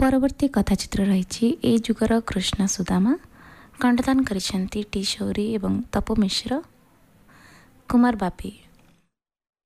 ପରବର୍ତ୍ତୀ କଥାଚିତ୍ର ରହିଛି ଏ ଯୁଗର କୃଷ୍ଣ ସୁଦାମା। କଣ୍ଠଦାନ କରିଛନ୍ତି ଟି ଶୌରୀ ଏବଂ ତପୁ ମିଶ୍ର। କୁମାର ବାପି।